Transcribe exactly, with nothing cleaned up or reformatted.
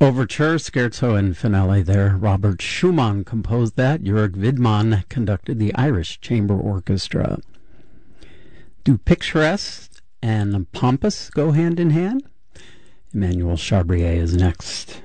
Overture, Scherzo, and Finale there. Robert Schumann composed that. Jörg Widmann conducted the Irish Chamber Orchestra. Do picturesque and pompous go hand in hand? Emmanuel Chabrier is next.